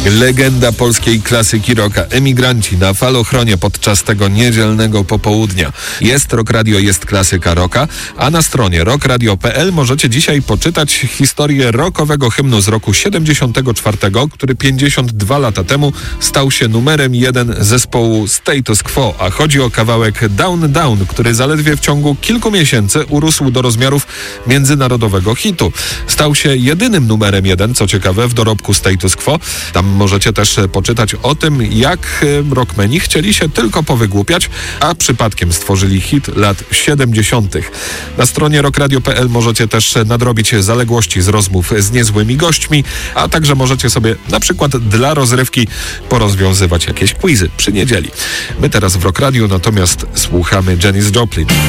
Legenda polskiej klasyki rocka, Emigranci na Falochronie podczas tego niedzielnego popołudnia. Jest Rock Radio, jest klasyka rocka, a na stronie rockradio.pl możecie dzisiaj poczytać historię rockowego hymnu z roku 74, który 52 lata temu stał się numerem 1 zespołu Status Quo, a chodzi o kawałek Down Down, który zaledwie w ciągu kilku miesięcy urósł do rozmiarów międzynarodowego hitu. Stał się jedynym numerem 1, co ciekawe, w dorobku Status Quo. Tam możecie też poczytać o tym, jak rockmeni chcieli się tylko powygłupiać, a przypadkiem stworzyli hit lat 70. Na stronie rockradio.pl możecie też nadrobić zaległości z rozmów z niezłymi gośćmi, a także możecie sobie na przykład dla rozrywki porozwiązywać jakieś quizy przy niedzieli. My teraz w Rock Radio natomiast słuchamy Janis Joplin.